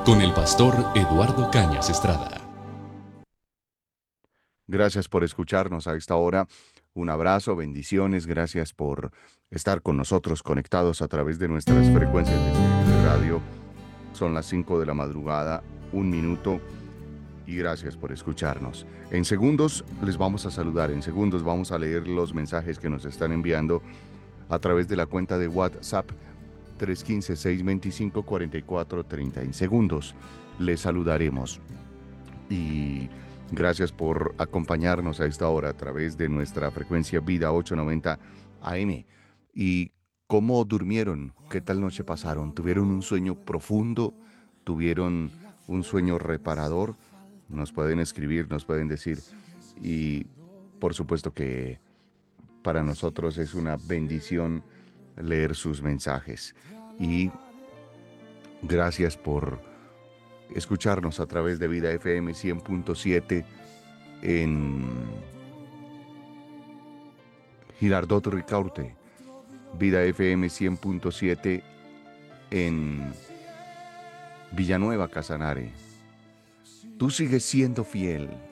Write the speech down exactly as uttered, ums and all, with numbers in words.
con el pastor Eduardo Cañas Estrada. Gracias por escucharnos a esta hora. Un abrazo, bendiciones. Gracias por estar con nosotros conectados a través de nuestras frecuencias de, de radio. Son las cinco de la madrugada, un minuto. Y gracias por escucharnos. En segundos les vamos a saludar. En segundos vamos a leer los mensajes que nos están enviando a través de la cuenta de WhatsApp tres uno cinco, seis dos cinco, cuatro cuatro tres cero. En segundos les saludaremos. Y gracias por acompañarnos a esta hora a través de nuestra frecuencia Vida ochocientos noventa A M. ¿Y cómo durmieron? ¿Qué tal noche pasaron? ¿Tuvieron un sueño profundo? ¿Tuvieron un sueño reparador? Nos pueden escribir, nos pueden decir. Y por supuesto que para nosotros es una bendición leer sus mensajes. Y gracias por escucharnos a través de Vida F M cien punto siete en Girardot Ricaurte, Vida F M cien punto siete en Villanueva Casanare. Tú sigues siendo fiel,